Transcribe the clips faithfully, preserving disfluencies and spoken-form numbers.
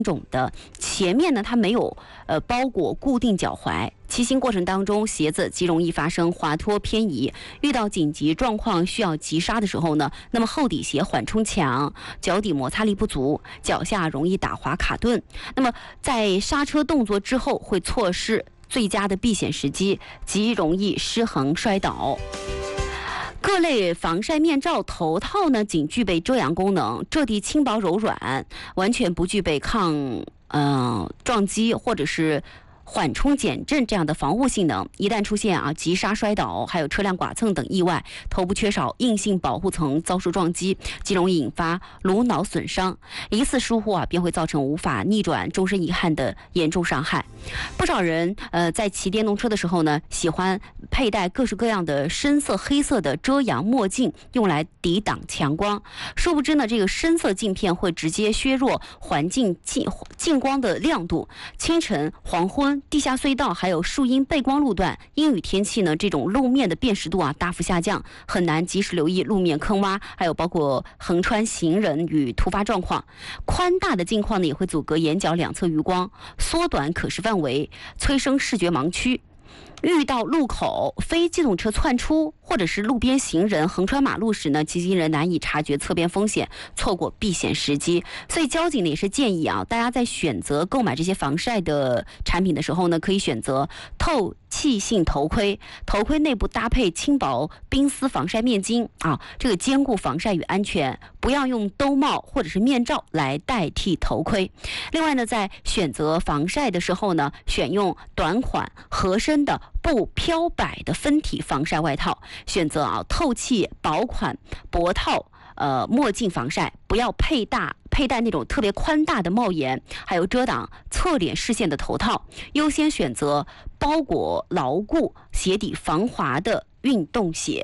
种的，前面呢它没有呃包裹固定脚踝。骑行过程当中，鞋子极容易发生滑脱偏移。遇到紧急状况需要急刹的时候呢，那么厚底鞋缓冲强，脚底摩擦力不足，脚下容易打滑卡顿。那么在刹车动作之后会错失最佳的避险时机，极容易失衡摔倒。各类防晒面罩、头套呢，仅具备遮阳功能，质地轻薄柔软，完全不具备抗呃撞击或者是缓冲减震这样的防护性能。一旦出现啊急刹摔倒，还有车辆剐蹭等意外，头部缺少硬性保护层遭受撞击，极容易引发颅脑损伤，一次疏忽啊便会造成无法逆转、终身遗憾的严重伤害。不少人呃在骑电动车的时候呢，喜欢佩戴各式各样的深色、黑色的遮阳墨镜，用来抵挡强光。殊不知呢，这个深色镜片会直接削弱环境近近光的亮度。清晨、黄昏、地下隧道还有树荫背光路段，阴雨天气呢，这种路面的辨识度啊大幅下降，很难及时留意路面坑洼，还有包括横穿行人与突发状况。宽大的镜框呢，也会阻隔眼角两侧余光，缩短可视范围，催生视觉盲区。遇到路口非机动车窜出，或者是路边行人横穿马路时呢，骑行人难以察觉侧边风险，错过避险时机。所以交警呢也是建议啊，大家在选择购买这些防晒的产品的时候呢，可以选择透气性头盔，头盔内部搭配轻薄冰丝防晒面巾啊，这个兼顾防晒与安全，不要用兜帽或者是面罩来代替头盔。另外呢，在选择防晒的时候呢，选用短款合身的不飘摆的分体防晒外套，选择啊透气薄款薄套呃墨镜防晒，不要配大佩戴那种特别宽大的帽檐，还有遮挡侧脸视线的头套，优先选择包裹牢固、鞋底防滑的运动鞋。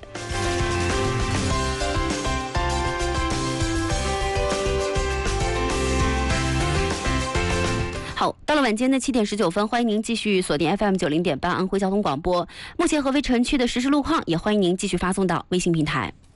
好，到了晚间的七点十九分，欢迎您继续锁定 F M 九零点八安徽交通广播。目前合肥城区的实时路况，也欢迎您继续发送到微信平台。